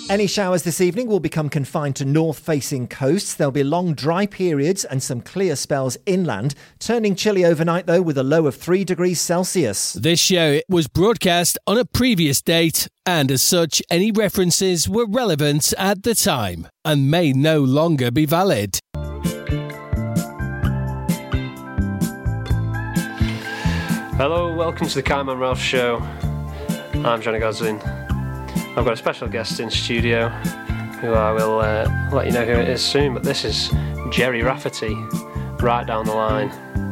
Any showers this evening will become confined to north-facing coasts. There'll be long dry periods and some clear spells inland, turning chilly overnight though with a low of 3 degrees Celsius. This show was broadcast on a previous date and as such any references were relevant at the time and may no longer be valid. Hello, welcome to the Carman Ralph Show. I'm Johnny Goslin. I've got a special guest in studio who I will let you know who it is soon, but this is Gerry Rafferty, right down the line.